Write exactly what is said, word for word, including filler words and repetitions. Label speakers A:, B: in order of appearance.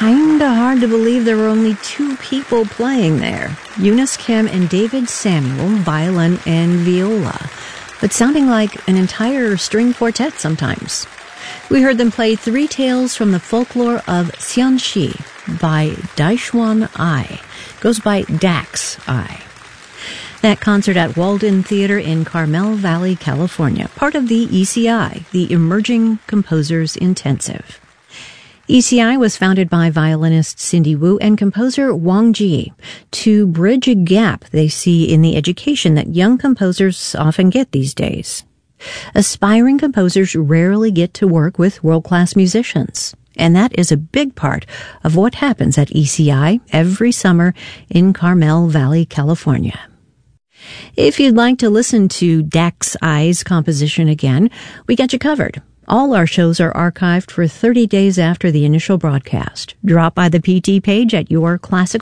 A: kinda hard to believe there were only two people playing there. Eunice Kim and David Samuel, violin and viola, but sounding like an entire string quartet sometimes. We heard them play Three Tales from the Folklore of Xianxi by Daishuan Ai. Goes by Dax Ai. That concert at Walden Theater in Carmel Valley, California, part of the E C I, the Emerging Composers Intensive. E C I was founded by violinist Cindy Wu and composer Wang Ji to bridge a gap they see in the education that young composers often get these days. Aspiring composers rarely get to work with world-class musicians, and that is a big part of what happens at E C I every summer in Carmel Valley, California. If you'd like to listen to Dax Ai's composition again, we got you covered. All our shows are archived for thirty days after the initial broadcast. Drop by the P T page at your classical